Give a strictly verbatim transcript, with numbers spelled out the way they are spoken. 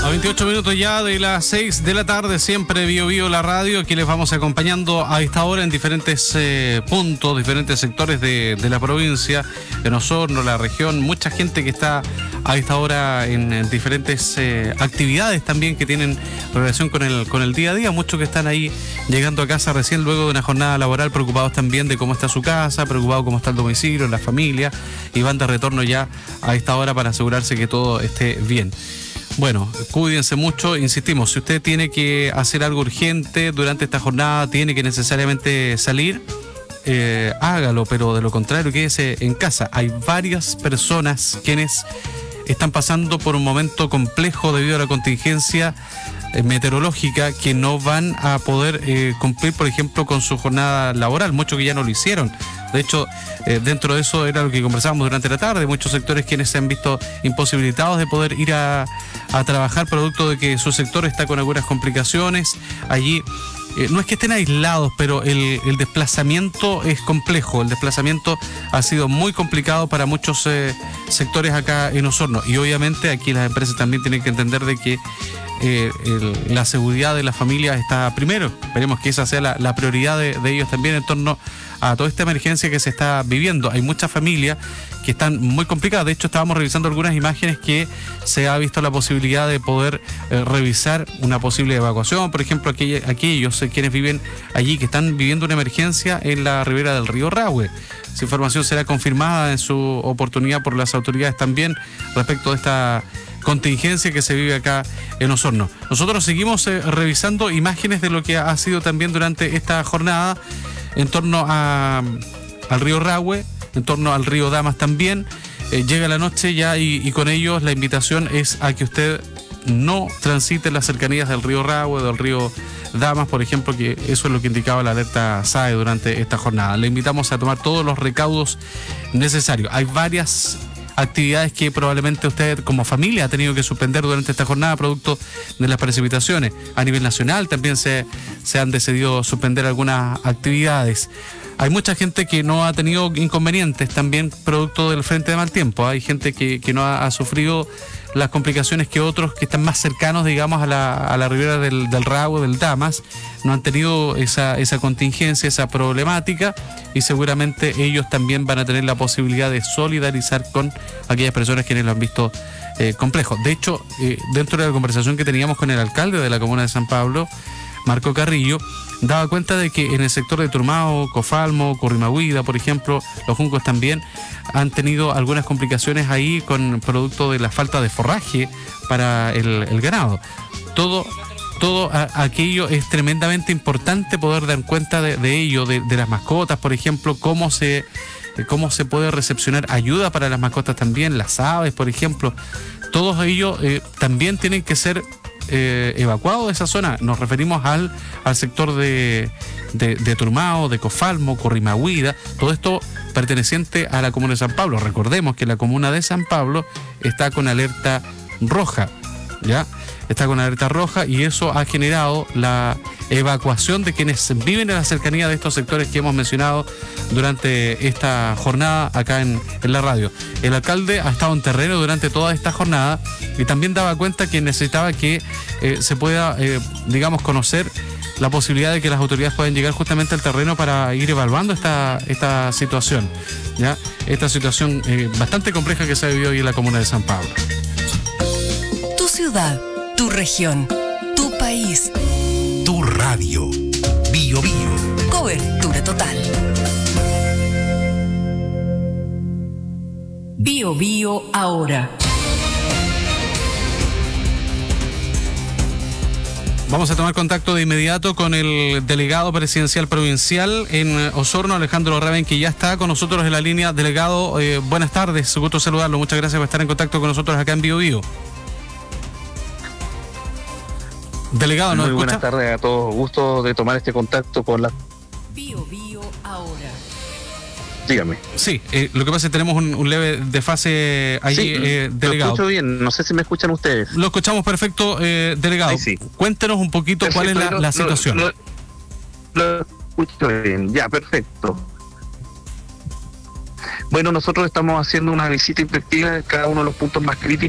A veintiocho minutos ya de las seis de la tarde, siempre Bio Bio la radio. Aquí les vamos acompañando a esta hora en diferentes eh, puntos, diferentes sectores de, de la provincia, en Osorno, la región. Mucha gente que está a esta hora en, en diferentes eh, actividades también que tienen relación con el, con el día a día. Muchos que están ahí llegando a casa recién luego de una jornada laboral, preocupados también de cómo está su casa, preocupados cómo está el domicilio, la familia, y van de retorno ya a esta hora para asegurarse que todo esté bien. Bueno, cuídense mucho, insistimos, si usted tiene que hacer algo urgente durante esta jornada, tiene que necesariamente salir, eh, hágalo, pero de lo contrario, quédese en casa. Hay varias personas quienes están pasando por un momento complejo debido a la contingencia eh, meteorológica, que no van a poder eh, cumplir, por ejemplo, con su jornada laboral, muchos que ya no lo hicieron. De hecho, eh, dentro de eso era lo que conversábamos durante la tarde, muchos sectores quienes se han visto imposibilitados de poder ir a, a trabajar producto de que su sector está con algunas complicaciones. Allí eh, no es que estén aislados, pero el, el desplazamiento es complejo, el desplazamiento ha sido muy complicado para muchos eh, sectores acá en Osorno, y obviamente aquí las empresas también tienen que entender de que Eh, el, la seguridad de la familia está primero. Esperemos que esa sea la, la prioridad de, de ellos también en torno a toda esta emergencia que se está viviendo. Hay muchas familias que están muy complicadas. De hecho, estábamos revisando algunas imágenes que se ha visto la posibilidad de poder eh, revisar una posible evacuación. Por ejemplo, aquellos, aquellos eh, quienes viven allí, que están viviendo una emergencia en la ribera del río Rahue. Esa información será confirmada en su oportunidad por las autoridades también respecto de esta contingencia que se vive acá en Osorno. Nosotros seguimos eh, revisando imágenes de lo que ha sido también durante esta jornada en torno a, al río Rahue, en torno al río Damas también. Eh, llega la noche ya y, y con ellos la invitación es a que usted no transite las cercanías del río Rahue, del río Damas, por ejemplo, que eso es lo que indicaba la alerta S A E durante esta jornada. Le invitamos a tomar todos los recaudos necesarios. Hay varias actividades que probablemente usted como familia ha tenido que suspender durante esta jornada producto de las precipitaciones. A nivel nacional también se, se han decidido suspender algunas actividades. Hay mucha gente que no ha tenido inconvenientes también producto del frente de mal tiempo. Hay gente que, que no ha, ha sufrido las complicaciones que otros que están más cercanos, digamos, a la, a la ribera del, del Rahue, del Damas, no han tenido esa, esa contingencia, esa problemática, y seguramente ellos también van a tener la posibilidad de solidarizar con aquellas personas quienes lo han visto eh, complejo. De hecho, eh, dentro de la conversación que teníamos con el alcalde de la comuna de San Pablo, Marco Carrillo, daba cuenta de que en el sector de Turmao, Cofalmo, Currimahuida, por ejemplo, los juncos también han tenido algunas complicaciones ahí con producto de la falta de forraje para el, el ganado. Todo, todo a, aquello es tremendamente importante poder dar cuenta de, de ello, de, de las mascotas, por ejemplo, cómo se, cómo se puede recepcionar ayuda para las mascotas también, las aves, por ejemplo. Todos ellos eh, también tienen que ser Eh, evacuado de esa zona. Nos referimos al, al sector de, de, de Turmao, de Cofalmo, Currimahuida, todo esto perteneciente a la comuna de San Pablo. Recordemos que la comuna de San Pablo está con alerta roja, ¿ya? Está con alerta roja, y eso ha generado la evacuación de quienes viven en la cercanía de estos sectores que hemos mencionado durante esta jornada acá en, en la radio. El alcalde ha estado en terreno durante toda esta jornada y también daba cuenta que necesitaba que eh, se pueda, eh, digamos, conocer la posibilidad de que las autoridades puedan llegar justamente al terreno para ir evaluando esta, esta situación, ¿ya? Esta situación eh, bastante compleja que se ha vivido hoy en la comuna de San Pablo. Tu ciudad, tu región, tu país, tu radio. Bio Bio. Cobertura total. Bio Bio ahora. Vamos a tomar contacto de inmediato con el delegado presidencial provincial en Osorno, Alejandro Raven, que ya está con nosotros en la línea. Delegado, eh, buenas tardes, gusto saludarlo. Muchas gracias por estar en contacto con nosotros acá en Bio Bio. Delegado, ¿nos Muy escucha? Buenas tardes a todos. Gusto de tomar este contacto con la... Bio Bio ahora. Dígame. Sí, eh, lo que pasa es que tenemos un, un leve desfase allí, Sí, eh, lo delegado. escucho bien. No sé si me escuchan ustedes. Lo escuchamos perfecto, eh, delegado. Ahí sí. Cuéntenos un poquito Perfecto, cuál es la, lo- la lo- situación. Lo, lo escucho bien. Ya, perfecto. Bueno, nosotros estamos haciendo una visita inspectiva de cada uno de los puntos más críticos